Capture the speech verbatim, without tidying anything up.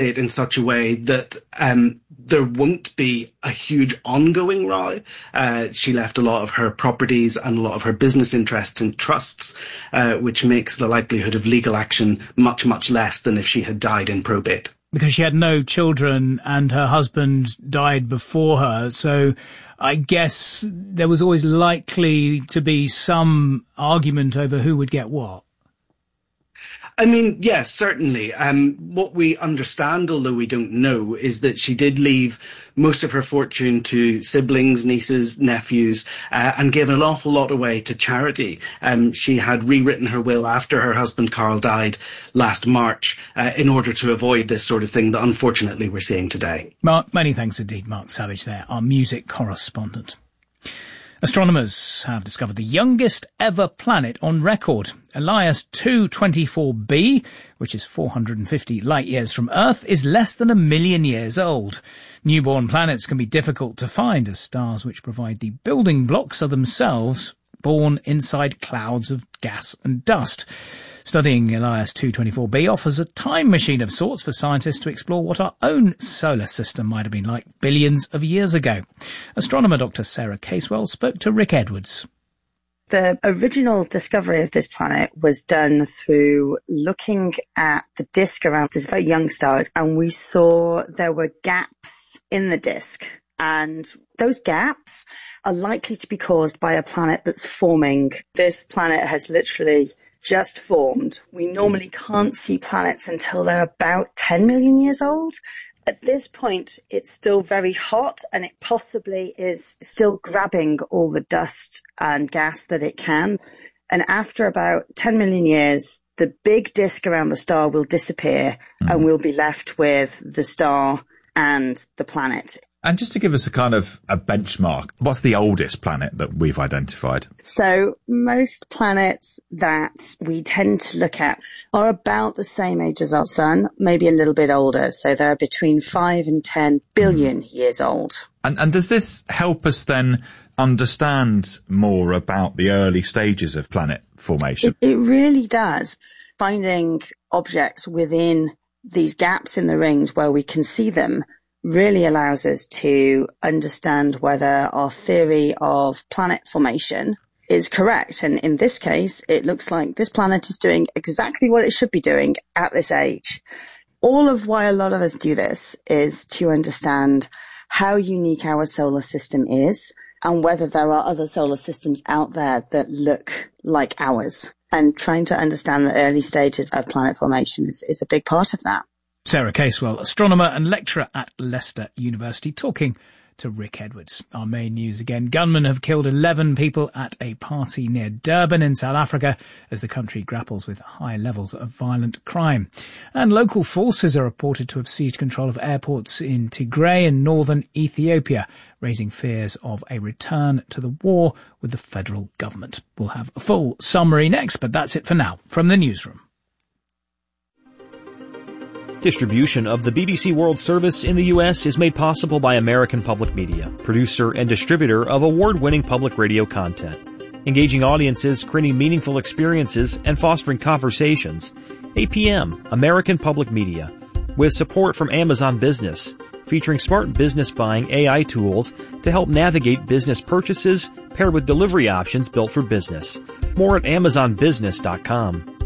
it in such a way that um, there won't be a huge ongoing row. Uh, she left a lot of her properties and a lot of her business interests in trusts, uh, which makes the likelihood of legal action much, much less than if she had died in probate. Because she had no children and her husband died before her, so I guess there was always likely to be some argument over who would get what. I mean, yes, certainly. Um, what we understand, although we don't know, is that she did leave most of her fortune to siblings, nieces, nephews, uh, and gave an awful lot away to charity. Um, she had rewritten her will after her husband Carl died last March uh, in order to avoid this sort of thing that unfortunately we're seeing today. Mark, many thanks indeed, Mark Savage there, our music correspondent. Astronomers have discovered the youngest ever planet on record. Elias two twenty-four b, which is four hundred fifty light years from Earth, is less than a million years old. Newborn planets can be difficult to find, as stars which provide the building blocks are themselves born inside clouds of gas and dust. Studying Elias two twenty-four b offers a time machine of sorts for scientists to explore what our own solar system might have been like billions of years ago. Astronomer Doctor Sarah Casewell spoke to Rick Edwards. The original discovery of this planet was done through looking at the disk around this very young star, and we saw there were gaps in the disk, and those gaps are likely to be caused by a planet that's forming. This planet has literally just formed. We normally can't see planets until they're about ten million years old. At this point, it's still very hot, and it possibly is still grabbing all the dust and gas that it can. And after about ten million years, the big disk around the star will disappear, mm. and we'll be left with the star and the planet. And just to give us a kind of a benchmark, what's the oldest planet that we've identified? So most planets that we tend to look at are about the same age as our sun, maybe a little bit older. So they're between five and ten billion mm. years old. And, and does this help us then understand more about the early stages of planet formation? It, it really does. Finding objects within these gaps in the rings where we can see them really allows us to understand whether our theory of planet formation is correct. And in this case, it looks like this planet is doing exactly what it should be doing at this age. All of why a lot of us do this is to understand how unique our solar system is and whether there are other solar systems out there that look like ours. And trying to understand the early stages of planet formation is, is a big part of that. Sarah Casewell, astronomer and lecturer at Leicester University, talking to Rick Edwards. Our main news again. Gunmen have killed eleven people at a party near Durban in South Africa as the country grapples with high levels of violent crime. And local forces are reported to have seized control of airports in Tigray in northern Ethiopia, raising fears of a return to the war with the federal government. We'll have a full summary next, but that's it for now from the newsroom. Distribution of the B B C World Service in the U S is made possible by American Public Media, producer and distributor of award-winning public radio content. Engaging audiences, creating meaningful experiences, and fostering conversations. A P M, American Public Media, with support from Amazon Business, featuring smart business buying A I tools to help navigate business purchases paired with delivery options built for business. More at amazon business dot com.